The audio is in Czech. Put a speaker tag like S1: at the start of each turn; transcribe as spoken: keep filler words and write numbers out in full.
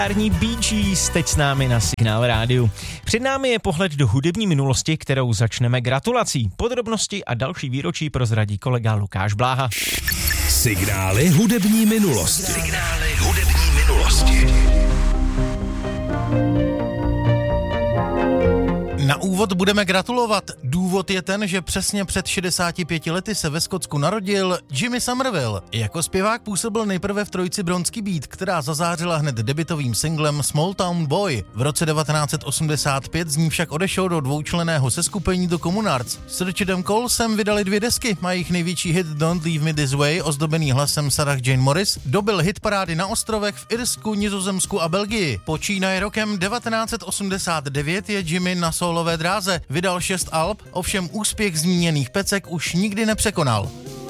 S1: Bee Gees teď s námi na Signál Rádiu. Před námi je pohled do hudební minulosti, kterou začneme gratulací. Podrobnosti a další výročí prozradí kolega Lukáš Bláha.
S2: Signály hudební minulosti. Signály hudební minulosti.
S3: Na úvod budeme gratulovat. Důvod je ten, že přesně před šedesáti pěti lety se ve Skotsku narodil Jimmy Somerville. Jako zpěvák působil nejprve v trojici Bronský Beat, která zazářila hned debutovým singlem Small Town Boy. V roce devatenáct set osmdesát pět z ní však odešel do dvoučlenného seskupení The Communards. S Richardem Colesem vydali dvě desky a jejich největší hit Don't Leave Me This Way, ozdobený hlasem Sarah Jane Morris, dobil hitparády na ostrovech v Irsku, Nizozemsku a Belgii. Počínaje rokem devatenáct set osmdesát devět je Jimmy na solové dráze. Vydal šest alb, ovšem úspěch zmíněných pecek už nikdy nepřekonal.